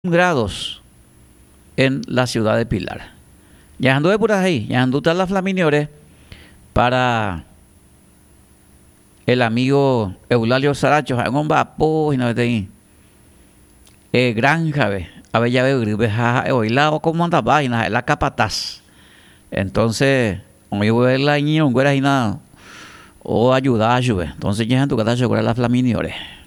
grados en la ciudad de Pilar. Ya anduve por ahí, ya anduve las Flaminiores para el amigo Eulalio Saracho, en un vapo y no te granja, a ver ya veo, hoy la como anda vaina, la capataz. Entonces, hoy voy a la niña, un güera y nada, o ayudar, entonces ya en tu casa, las Flaminiores.